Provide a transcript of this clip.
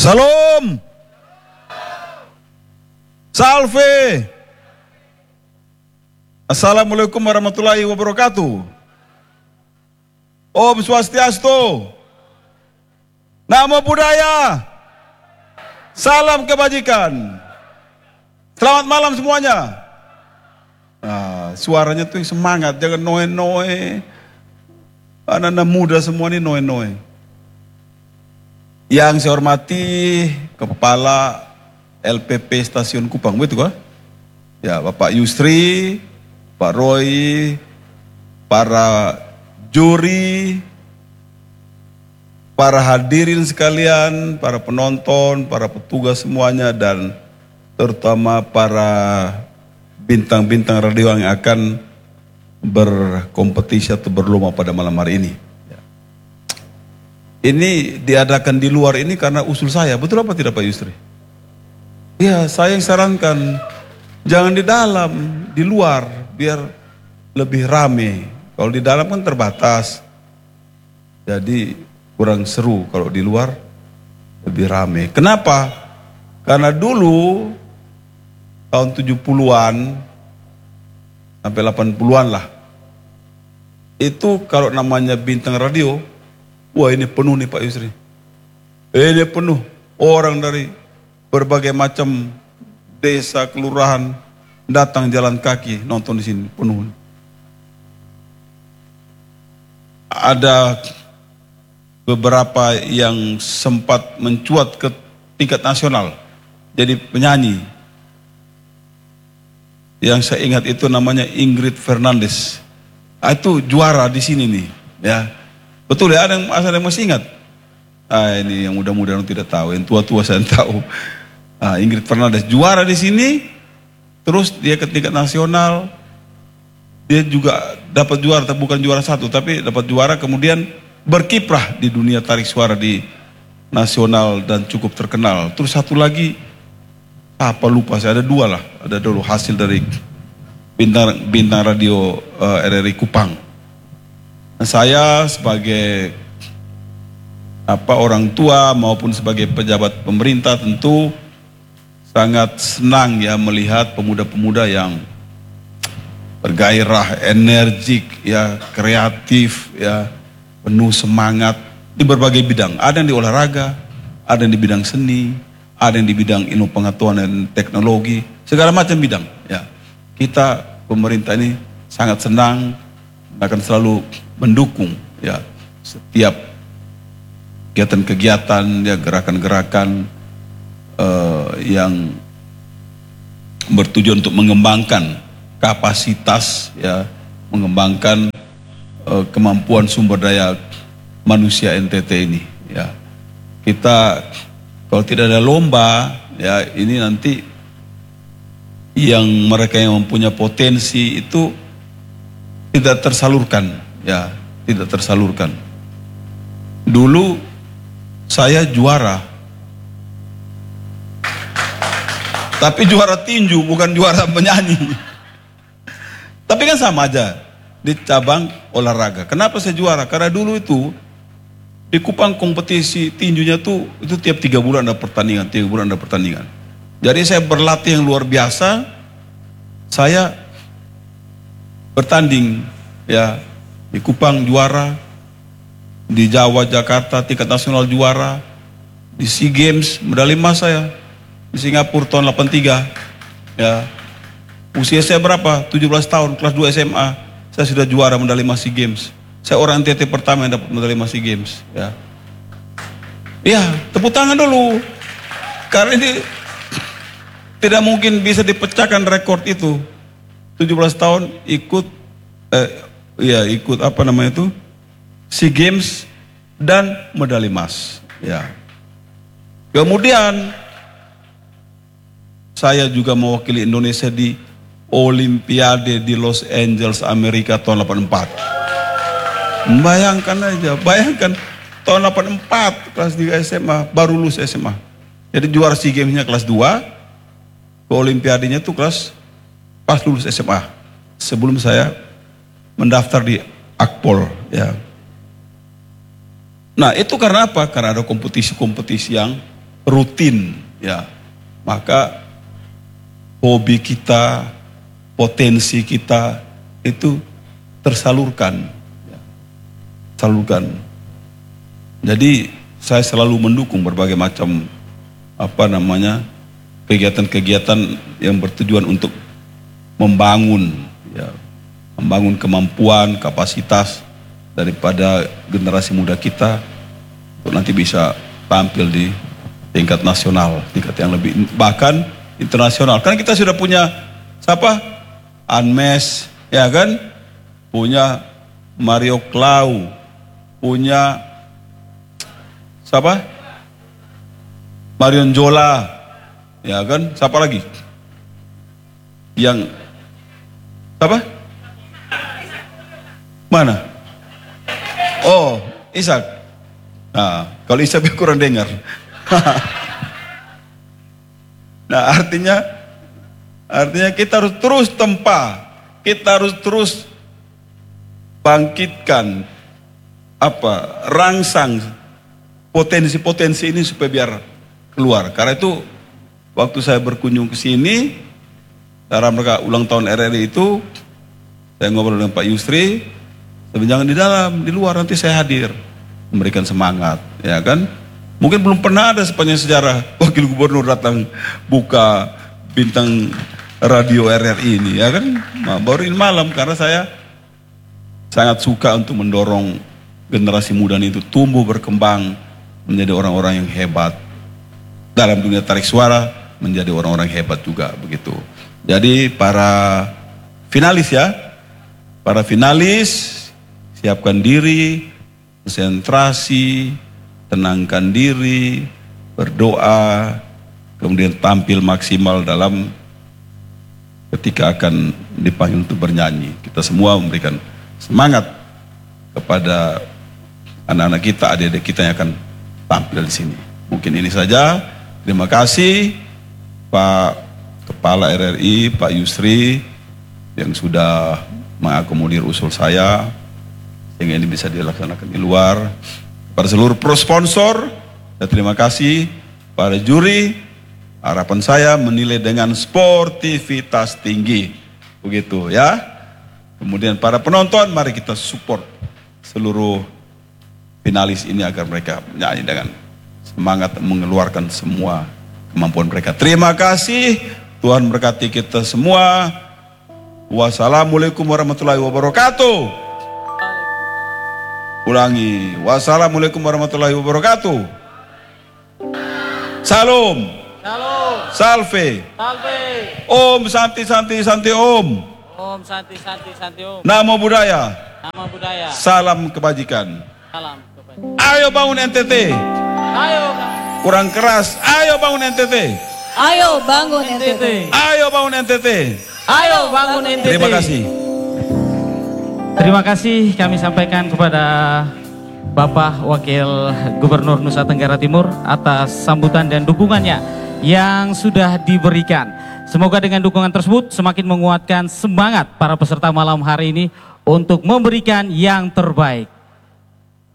Salam. Salve. Assalamualaikum warahmatullahi wabarakatuh. Om Swastiastu. Namo Buddhaya. Salam kebajikan. Selamat malam semuanya. Nah, suaranya tuh semangat, jangan noe-noe. Anak-anak muda semua ini noe-noe. Yang saya hormati Kepala LPP Stasiun Kupang, betul kan? Ya, Bapak Yusri, Pak Roy, para juri, para hadirin sekalian, para penonton, para petugas semuanya, dan terutama para bintang-bintang radio yang akan berkompetisi atau berlomba pada malam hari ini. Ini diadakan di luar ini karena usul saya, betul apa tidak Pak Yusri? Ya, saya yang sarankan, jangan di dalam, di luar, biar lebih rame. Kalau di dalam kan terbatas, jadi kurang seru. Kalau di luar lebih rame. Kenapa? Karena dulu tahun 70-an sampai 80-an lah, itu kalau namanya bintang radio, wah ini penuh nih Pak Yusri. Ini penuh orang dari berbagai macam desa, kelurahan datang jalan kaki nonton di sini, penuh. Ada beberapa yang sempat mencuat ke tingkat nasional jadi penyanyi. Yang saya ingat itu namanya Ingrid Fernandes. Itu juara di sini nih, ya. Betul ya, ada yang masih ingat? Ini yang muda-muda yang tidak tahu, yang tua-tua saya tahu. Ingrid Fernandes juara di sini, terus dia ke tingkat nasional, dia juga dapat juara, bukan juara satu, tapi dapat juara, kemudian berkiprah di dunia tarik suara di nasional dan cukup terkenal. Terus satu lagi, apa lupa saya, ada dua lah, ada dulu hasil dari bintang radio RRI Kupang. Saya sebagai orang tua maupun sebagai pejabat pemerintah tentu sangat senang ya melihat pemuda-pemuda yang bergairah, energik, ya kreatif, ya penuh semangat di berbagai bidang. Ada yang di olahraga, ada yang di bidang seni, ada yang di bidang ilmu pengetahuan dan teknologi, segala macam bidang. Ya, kita pemerintah ini sangat senang, akan selalu mendukung ya setiap kegiatan-kegiatan, ya gerakan-gerakan yang bertujuan untuk mengembangkan kapasitas, ya mengembangkan kemampuan sumber daya manusia NTT ini. Ya, kita kalau tidak ada lomba, ya ini nanti yang mereka yang mempunyai potensi itu tidak tersalurkan, ya tidak tersalurkan. Dulu saya juara, tapi juara tinju, bukan juara penyanyi. Tapi kan sama aja di cabang olahraga. Kenapa saya juara? Karena dulu itu di Kupang kompetisi tinjunya tuh itu tiap 3 bulan ada pertandingan, 3 bulan ada pertandingan. Jadi saya berlatih yang luar biasa. Saya bertanding ya di Kupang juara, di Jawa, Jakarta tingkat nasional juara, di SEA Games medali emas saya, di Singapura tahun 83 ya. Usia saya berapa? 17 tahun, kelas 2 SMA saya sudah juara medali emas SEA Games. Saya orang NTT pertama yang dapat medali emas SEA Games ya. Ya, tepuk tangan dulu. Karena ini tidak mungkin bisa dipecahkan rekor itu. 17 tahun ikut ikut apa namanya itu? SEA Games dan medali emas ya. Kemudian saya juga mewakili Indonesia di Olimpiade di Los Angeles Amerika tahun 84. Bayangkan aja, bayangkan tahun 84 kelas 3 SMA, baru lulus SMA. Jadi juara SEA Games-nya kelas 2, ke Olimpiadenya tuh kelas pas lulus SMA. Sebelum saya mendaftar di Akpol ya. Nah itu karena apa? Karena ada kompetisi-kompetisi yang rutin, ya, maka hobi kita, potensi kita itu tersalurkan, ya, salurkan. Jadi saya selalu mendukung berbagai macam kegiatan-kegiatan yang bertujuan untuk membangun, ya, membangun kemampuan, kapasitas daripada generasi muda kita untuk nanti bisa tampil di tingkat nasional, tingkat yang lebih, bahkan internasional. Karena kita sudah punya siapa? Anmes, ya kan? Punya Mario Clau, punya siapa? Marion Jola, ya kan? Siapa lagi? Yang siapa? Mana? Oh, Ishak. Nah, kalau Ishak kurang dengar. Nah, artinya kita harus terus kita harus terus bangkitkan rangsang potensi-potensi ini supaya biar keluar. Karena itu waktu saya berkunjung ke sini dalam mereka ulang tahun RRI itu, saya ngobrol dengan Pak Yusri, jangan di dalam, di luar nanti saya hadir memberikan semangat, ya kan? Mungkin belum pernah ada sepanjang sejarah wakil gubernur datang buka bintang radio RRI ini, ya kan? Nah, baru ini malam, karena saya sangat suka untuk mendorong generasi muda itu tumbuh berkembang menjadi orang-orang yang hebat dalam dunia tarik suara, menjadi orang-orang hebat juga begitu. Jadi para finalis, ya, para finalis siapkan diri, konsentrasi, tenangkan diri, berdoa, kemudian tampil maksimal dalam ketika akan dipanggil untuk bernyanyi. Kita semua memberikan semangat kepada anak-anak kita, adik-adik kita yang akan tampil di sini. Mungkin ini saja. Terima kasih Pak Kepala RRI, Pak Yusri, yang sudah mengakomodir usul saya sehingga ini bisa dilaksanakan di luar. Pada seluruh pro sponsor, terima kasih. Para juri, harapan saya menilai dengan sportivitas tinggi, begitu ya. Kemudian para penonton, mari kita support seluruh finalis ini agar mereka menyanyi dengan semangat mengeluarkan semua kemampuan mereka. Terima kasih, Tuhan berkati kita semua. Wassalamualaikum warahmatullahi wabarakatuh. Ulangi, wassalamualaikum warahmatullahi wabarakatuh. Salam. Salam. Salve. Salve. Om Santi Santi Santi Om. Om Santi Santi Santi Om. Namo Buddhaya. Nama budaya. Salam kebajikan. Salam kepada. Ayo bangun NTT. Ayo. Kurang keras. Ayo bangun NTT. Ayo bangun NTT. Ayo bangun NTT. Ayo bangun NTT. Terima kasih. Terima kasih kami sampaikan kepada Bapak Wakil Gubernur Nusa Tenggara Timur atas sambutan dan dukungannya yang sudah diberikan. Semoga dengan dukungan tersebut semakin menguatkan semangat para peserta malam hari ini untuk memberikan yang terbaik.